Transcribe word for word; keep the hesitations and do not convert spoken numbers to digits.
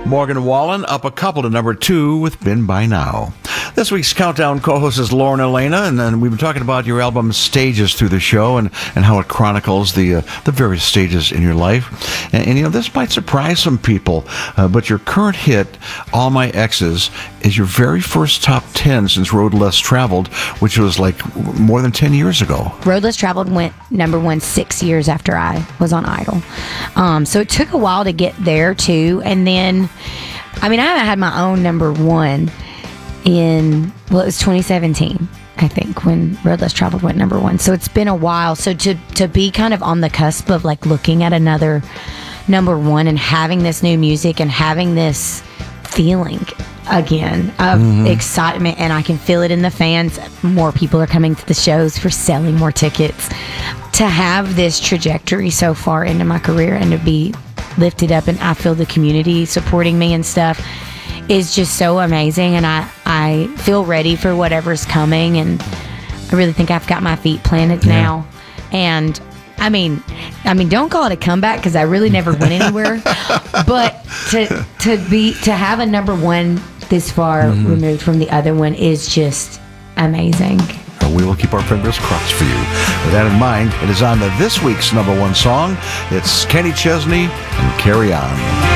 Morgan Wallen up a couple to number two with Been By Now. This week's Countdown co-host is Lauren Elena, and then we've been talking about your album Stages through the show and, and how it chronicles the uh, the various stages in your life. And, and, you know, this might surprise some people, uh, but your current hit, All My Exes, is your very first top ten since Road Less Traveled, which was like more than ten years ago. Road Less Traveled went number one six years after I was on Idol. Um, so it took a while to get there, too. And then, I mean, I haven't had my own number one in, well, it was twenty seventeen, I think, when Road Less Traveled went number one. So it's been a while. So to, to be kind of on the cusp of like looking at another number one and having this new music and having this feeling again of mm-hmm. excitement, and I can feel it in the fans. More people are coming to the shows for selling more tickets. To have this trajectory so far into my career and to be lifted up, and I feel the community supporting me and stuff is just so amazing, and I, I feel ready for whatever's coming, and I really think I've got my feet planted yeah. now. And I mean, I mean, don't call it a comeback because I really never went anywhere. But to to be to have a number one this far mm-hmm. removed from the other one is just amazing. Well, we will keep our fingers crossed for you. With that in mind, it is on to this week's number one song. It's Kenny Chesney and Carry On.